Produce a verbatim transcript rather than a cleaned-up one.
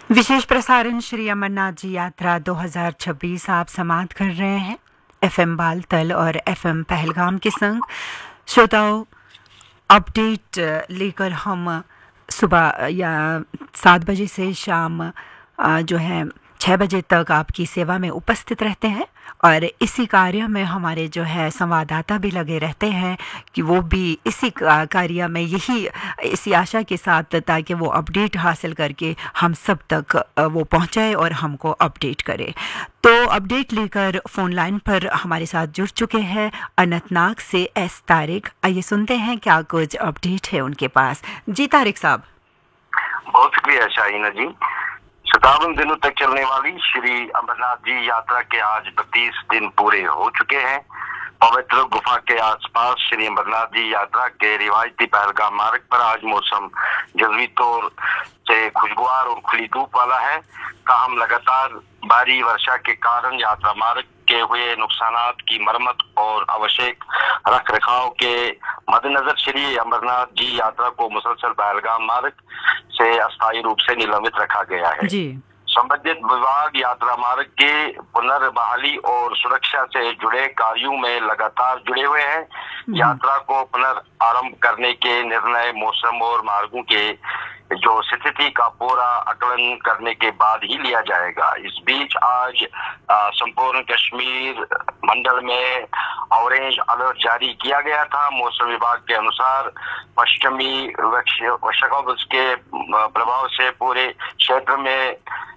विशेष प्रसारण श्री अमरनाथ जी यात्रा दो हज़ार छब्बीस आप समाप्त कर रहे हैं एफएम बालतल और एफएम पहलगाम के संग। श्रोताओं, अपडेट लेकर हम सुबह या सात बजे से शाम जो है छः बजे तक आपकी सेवा में उपस्थित रहते हैं और इसी कार्य में हमारे जो है संवाददाता भी लगे रहते हैं कि वो भी इसी कार्य में यही इसी आशा के साथ ताकि वो अपडेट हासिल करके हम सब तक वो पहुंचाए और हमको अपडेट करे। तो अपडेट लेकर फ़ोन लाइन पर हमारे साथ जुड़ चुके हैं अनंतनाग से एस तारिक। आइए सुनते हैं क्या कुछ अपडेट है उनके पास। जी तारिक साहब। बहुत शुक्रिया शाहीना जी। सतावन दिनों तक चलने वाली श्री अमरनाथ जी यात्रा के आज बत्तीस दिन पूरे हो चुके हैं। पवित्र गुफा के आसपास श्री अमरनाथ जी यात्रा के रिवायती पहलगाम मार्ग पर आज मौसम जल्दी तौर से खुशगवार और खुली धूप वाला है। ताहम लगातार भारी वर्षा के कारण यात्रा मार्ग के हुए नुकसानात की मरम्मत और आवश्यक रख रखाव के मद्देनजर श्री अमरनाथ जी यात्रा को मुसलसल पहलगाम मार्ग से अस्थायी रूप से निलंबित रखा गया है। जी। संबंधित विभाग यात्रा मार्ग के पुनर्बहाली और सुरक्षा से जुड़े कार्यों में लगातार जुड़े हुए हैं। यात्रा को पुनर्आरंभ करने के निर्णय मौसम और मार्गों के जो स्थिति का पूरा आकलन करने के बाद ही लिया जाएगा। इस बीच आज संपूर्ण कश्मीर मंडल में ऑरेंज अलर्ट जारी किया गया था। मौसम विभाग के अनुसार पश्चिमी विक्षोभ के प्रभाव से पूरे क्षेत्र में